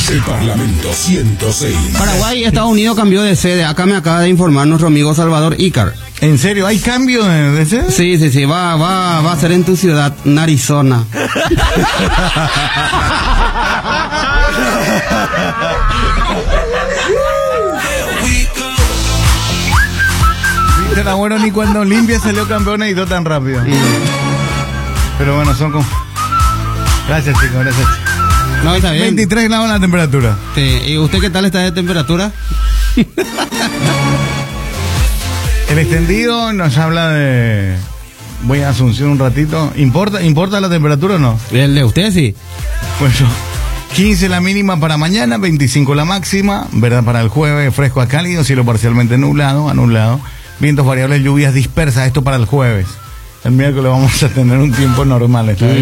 El Parlamento 106. Paraguay y Estados Unidos cambió de sede. Acá me acaba de informar nuestro amigo Salvador Ícar. ¿En serio? ¿Hay cambio de sede? Sí. Va a ser en tu ciudad, Arizona. Viste, era bueno ni cuando Olimpia salió campeona y todo tan rápido. Pero bueno, son como... Gracias, chicos, gracias. No, está bien. 23 grados la temperatura. Sí. ¿Y usted qué tal está de temperatura? El extendido nos habla de... Voy a Asunción un ratito. ¿Importa la temperatura o no? El de usted sí. Bueno, 15 la mínima para mañana, 25 la máxima, ¿verdad? Para el jueves, fresco a cálido, cielo parcialmente anulado, vientos variables, lluvias dispersas, esto para el jueves. El miércoles vamos a tener un tiempo normal, ¿está bien?